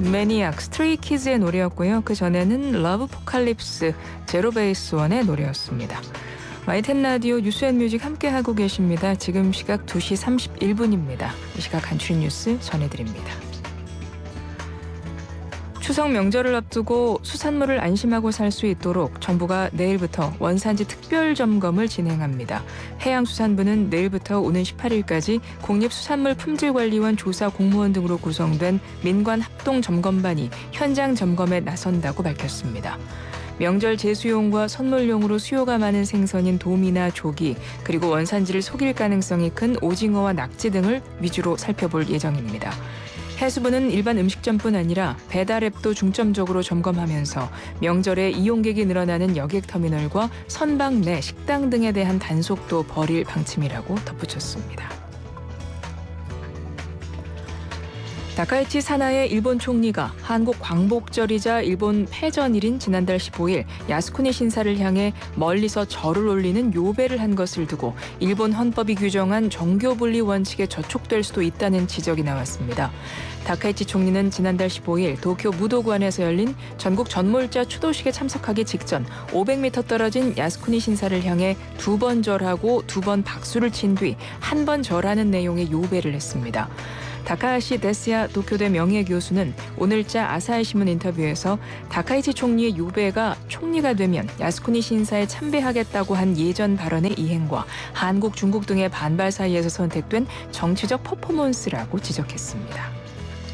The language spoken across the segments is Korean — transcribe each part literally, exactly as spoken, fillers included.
매니악, 스트레이키즈의 노래였고요. 그 전에는 러브 포칼립스, 제로베이스원의 노래였습니다. 와이텐 라디오 뉴스앤뮤직 함께하고 계십니다. 지금 시각 두 시 삼십일 분입니다. 이 시각 간추린 뉴스 전해드립니다. 추석 명절을 앞두고 수산물을 안심하고 살 수 있도록 정부가 내일부터 원산지 특별 점검을 진행합니다. 해양수산부는 내일부터 오는 십팔 일까지 국립수산물품질관리원 조사 공무원 등으로 구성된 민관 합동점검반이 현장 점검에 나선다고 밝혔습니다. 명절 제수용과 선물용으로 수요가 많은 생선인 도미나 조기, 그리고 원산지를 속일 가능성이 큰 오징어와 낙지 등을 위주로 살펴볼 예정입니다. 해수부는 일반 음식점뿐 아니라 배달앱도 중점적으로 점검하면서 명절에 이용객이 늘어나는 여객터미널과 선박 내 식당 등에 대한 단속도 벌일 방침이라고 덧붙였습니다. 다카이치 사나의 일본 총리가 한국 광복절이자 일본 패전일인 지난달 십오 일 야스쿠니 신사를 향해 멀리서 절을 올리는 요배를 한 것을 두고 일본 헌법이 규정한 정교분리 원칙에 저촉될 수도 있다는 지적이 나왔습니다. 다카이치 총리는 지난달 십오 일 도쿄 무도관에서 열린 전국 전몰자 추도식에 참석하기 직전 오백 미터 떨어진 야스쿠니 신사를 향해 두 번 절하고 두 번 박수를 친 뒤 한 번 절하는 내용의 요배를 했습니다. 다카하시 데스야 도쿄대 명예교수는 오늘자 아사히신문 인터뷰에서 다카이치 총리의 요배가 총리가 되면 야스쿠니 신사에 참배하겠다고 한 예전 발언의 이행과 한국, 중국 등의 반발 사이에서 선택된 정치적 퍼포먼스라고 지적했습니다.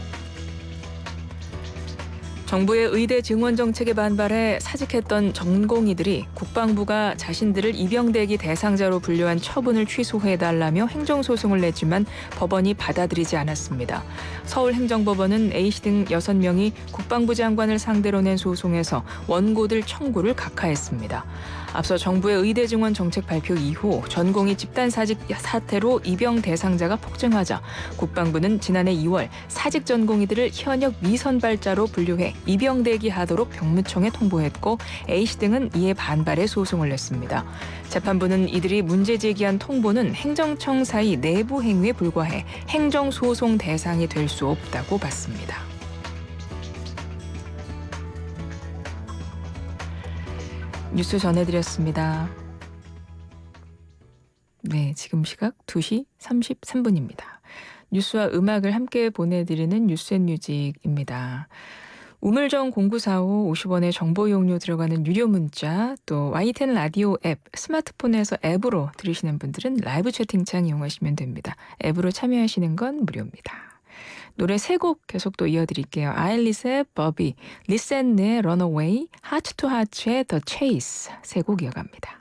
정부의 의대 증원 정책에 반발해 사직했던 전공의들이 국방부가 자신들을 입영대기 대상자로 분류한 처분을 취소해달라며 행정소송을 냈지만 법원이 받아들이지 않았습니다. 서울행정법원은 A씨 등 여섯 명이 국방부 장관을 상대로 낸 소송에서 원고들 청구를 각하했습니다. 앞서 정부의 의대 증원 정책 발표 이후 전공의 집단 사직 사태로 입영 대상자가 폭증하자 국방부는 지난해 이월 사직 전공의들을 현역 미선발자로 분류해 입영 대기하도록 병무청에 통보했고 A씨 등은 이에 반발해 소송을 냈습니다. 재판부는 이들이 문제 제기한 통보는 행정청 사이 내부 행위에 불과해 행정소송 대상이 될 수 없다고 봤습니다. 뉴스 전해드렸습니다. 네, 지금 시각 두 시 삼십삼 분입니다. 뉴스와 음악을 함께 보내드리는 뉴스앤뮤직입니다. 우물정 공구사오 오십 원의 정보 용료 들어가는 유료 문자, 또 와이텐 라디오 앱, 스마트폰에서 앱으로 들으시는 분들은 라이브 채팅창 이용하시면 됩니다. 앱으로 참여하시는 건 무료입니다. 노래 세 곡 계속 또 이어드릴게요. 아일릿의 버비, 리센의 런어웨이, 하트 투 하츠의 더 체이스 세 곡 이어갑니다.